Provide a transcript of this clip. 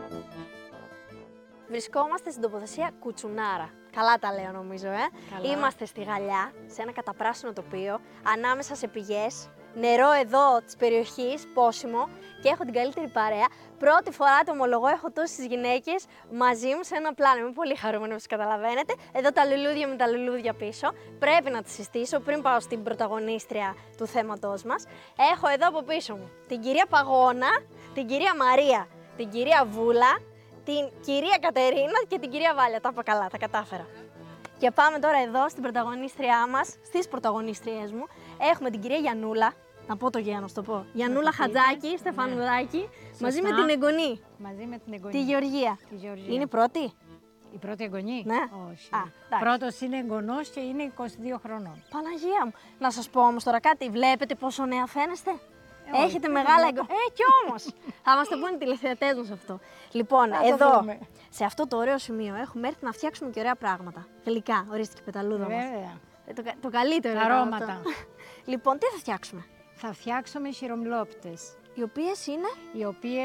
Βρισκόμαστε στην τοποθεσία Κουτσουνάρα. Καλά τα λέω νομίζω, Καλά. Είμαστε στη Γαλλιά, σε ένα καταπράσινο τοπίο, ανάμεσα σε πηγές, νερό εδώ της περιοχής, πόσιμο, και έχω την καλύτερη παρέα. Πρώτη φορά, το ομολογώ, έχω τόσες γυναίκες μαζί μου σε ένα πλάνο. Είμαι πολύ χαρούμενη, όπως καταλαβαίνετε. Εδώ τα λουλούδια με τα λουλούδια πίσω. Πρέπει να τις συστήσω πριν πάω στην πρωταγωνίστρια του θέματός μας. Έχω εδώ από πίσω μου την κυρία Παγώνα, την κυρία Μαρία, την κυρία Βούλα, την κυρία Κατερίνα και την κυρία Βάλια. Τα είπα καλά, τα κατάφερα. Και πάμε τώρα εδώ στην πρωταγωνίστριά μας, στις πρωταγωνίστριές μου. Έχουμε την κυρία Γιαννούλα, να πω το Γιάννο, το πω. Γιαννούλα Χατζάκη, Στεφανουδάκη, μαζί με την εγγονή. Μαζί με την εγγονή. Τη Γεωργία. Τη Γεωργία. Είναι πρώτη. Η πρώτη εγγονή. Ναι. Όχι. εντάξει. Πρώτος είναι εγγονός και είναι 22 χρονών. Παναγία μου. Να σας πω όμως τώρα κάτι, βλέπετε πόσο νέα φαίνεστε. Όχι, Έχετε δεν μεγάλα βλέπω. κι όμως. Θα μας το πούνε οι τηλεθεατές μας αυτό. Λοιπόν, Θα το εδώ, δούμε. σε αυτό το ωραίο σημείο, έχουμε έρθει να φτιάξουμε και ωραία πράγματα. Γλυκά, ορίστε και η πεταλούδα μας. Βέβαια. Το καλύτερο Τα είναι αρώματα. αυτό. Λοιπόν, τι θα φτιάξουμε. Θα φτιάξουμε χειρομλόπτες, Οι οποίες είναι οι οποίες